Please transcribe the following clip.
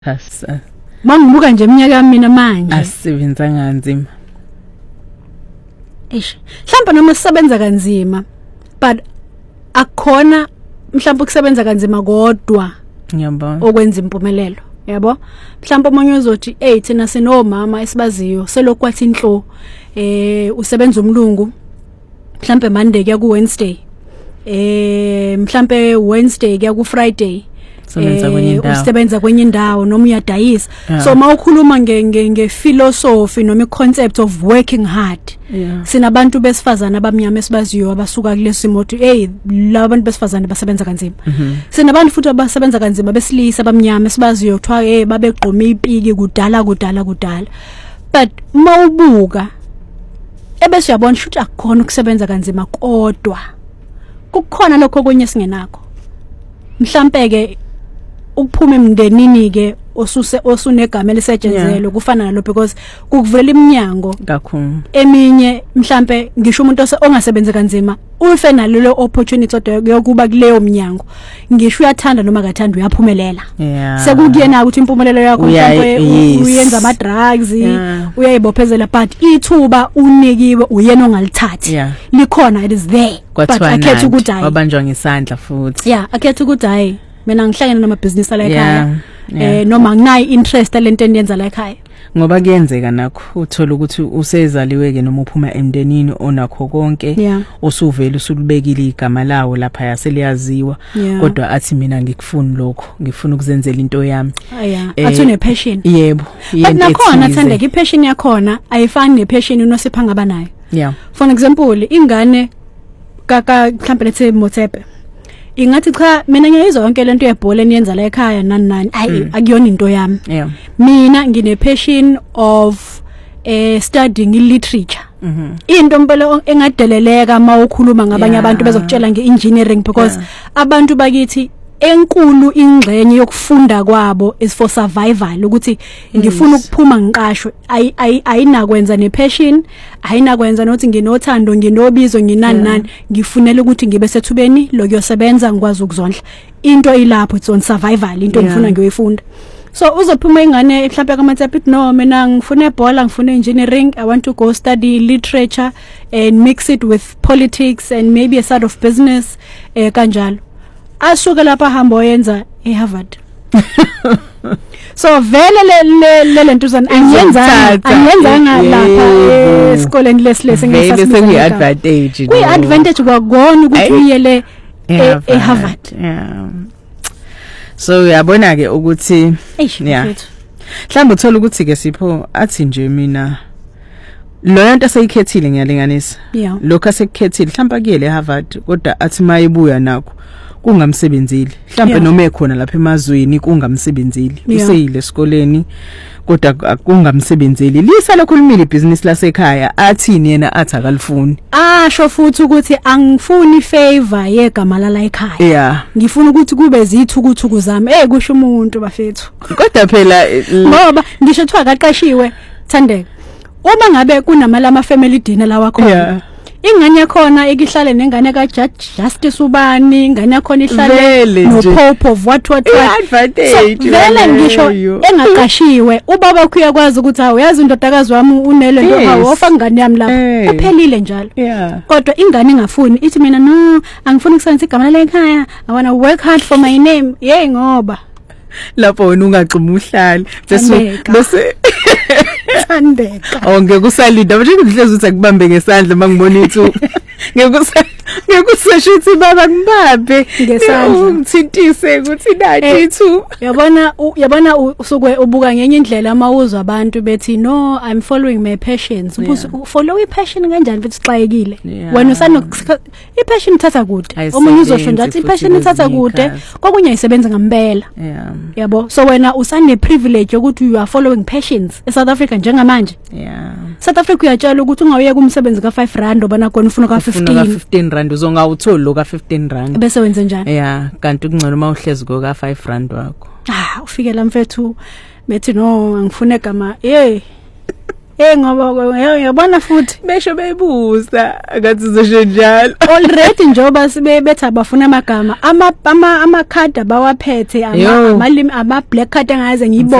Mangibuka nje iminyaka yami mina manje. Asisebenza kanzima. Mhlawumbe noma sisebenza kanzima, but akukhona mhlawumbe ukusebenza kanzima kodwa ngiyabona okwenza impumelelo, yabo. Mhlawumbe omunye uzothi thina sinomama esibaziyo selokwathi inhlo usebenza umlungu mhlawumbe Monday kuya ku Wednesday, mhlawumbe Wednesday kuya ku Friday. Usebenza kwenye indawo noma uyadayisa. So mawukhuluma nge-philosophy noma i-concept of working hard. Sinabantu besifazana abamnyama esibaziyo abasuka kulesi moto laba bantu besifazana basebenza kanzima. Sinabantu futhi abasebenza kanzima besilisa abamnyama esibaziyo kuthiwa babegqoma ipiki kudala. But mawubuka ebese uyabona ukuthi akukhona ukusebenza kanzima kodwa kukhona lokho kwenye singenakho. Mhlambe ke ukuphuma emndenini ke osunegama elisetshenzelo kufana nalo because kukuvela iminyango kakhulu eminye mhlambe ngisho umuntu ongasebenzi kanzima ufe nalo le opportunity yokuba kuleyo minyango ngisho uyathanda noma akathanda uyaphumelela sekukuyena ukuthi impumelelo yakho mhlambe uyenza ama drugs uyayibophezela but ithuba unikiwe uyena ongalithathi likhona, it is there but akhetha ukuthi hayi wabanjwa ngesandla futhi akhetha ukuthi hayi mina ngihlangana nama business la ekhaya noma nginayi interest talent enyenza la ekhaya ngoba kuyenzeka nakho uthola ukuthi usezaliweke noma uphuma emndenini onakho konke usuvela usulibekile igama lawo lapha yaseliyaziwa kodwa athi mina ngikufuna lokho ngifuna ukuzenzela into yami athi une passion yebo but nakhona thandeka ipassion yakhona ayifani nepassion unosipha ngaba nayo for example ingane kaka mhlambe lethe Motsepe ingathi cha mina ngiyizwa yonke lento yebhola eniyenza la ekhaya nani akuyona into yami mina ngine passion of studying literature into mpela engadeleleka mawukhuluma ngabanye abantu bezokutshela ngeengineering because abantu bakithi enkulu ingxenye yokufunda kwabo is for survival ukuthi ngifuna ukuphuma ngiqashwe ayinakwenza nepassion ayinakwenza nokuthi nginothando nginobizo nginani ngifunela ukuthi ngibe sethubeni lokuyosebenza ngikwazi ukuzondla into ilapho it's on survival into ngifuna ngiyoyifunda. So uzophuma ingane mhlawumbe kaMatsapithi no mina ngifuna ibhola ngifuna engineering I want to go study literature and mix it with politics and maybe a side of business kanjalo asuka lapha hamba yenza eHarvard. So vele le nto anyenza lapha esikoleni lesilese ngesasizo kuyi advantage kuyi advantage kwakona ukuthi uyele eHarvard. So uyabona ke ukuthi mhlawumbe uthola ukuthi ke Sipho athi nje mina lo nto seyikhethile ngiyalinganisa lokho asekukhethile mhlawumbe kuyele eHarvard kodwa athi mayibuya nakho kungamsebenzeli mhlawumbe noma ekhona lapha emazweni kungamsebenzeli useyile esikoleni kodwa kungamsebenzeli lisa lokhulumile ibhizinisi lasekhaya athini yena athi akalifuni asho futhi ukuthi angifuni favor yegama la ekhaya ngifuna ukuthi kube zithukuthuku zami kusho umuntu bafethu kodwa phela ngoba ngisho kuthiwa akaqashiwe Thandeka uma ngabe kunamalama family dinner la wakho ingane yakhona ekihlale nengane ka Justice ubani ingane yakhona ihlale no Pope of what advantage vele ngisho engaqashiwe ubaba kuyakwazi ukuthi uyazi indodakazi wami unele nto hawofa ingane yami lapha ephelile njalo kodwa ingane ingafuni ithi mina no angifuni ukusebenza igama la ekhaya I want to work hard for my name ngoba lapho wena ungaxuma uhlali bese Thandeka ngekusalinda manje ngihlezi ukuthi akubambe ngesandla mangibona ithu ngekusesho ukuthi baba ngibambe ngesandla ngithintise ukuthi nathi ithu yabona usukwe ubuka ngenye indlela amawuzwa abantu bethi no I'm following my passions follow i-passion kanjani futhi xayekile wena usana i-passion ithatha kude omunye uzosho nje i-passion ithatha kude kokunye ayisebenza ngempela yabo so wena usane privilege ukuthi you are following passions eSouth Africa njengamanje South Africa uyatshala ukuthi ungawuyeka umsebenzi ka 5 rand obana khona ufuna ka 15 rand uzongawutholi lo ka 15 rand bese wenze njani kanti kungcono mawuhlezi go ka 5 rand wakho ufike la mfethu bethi no ngifuna egama ngoba yabona futhi besho beyibuza akathi uzosho njalo already njoba sibe bethi abafuna amagama ama card abawaphethe ama black card angaze ngiyibone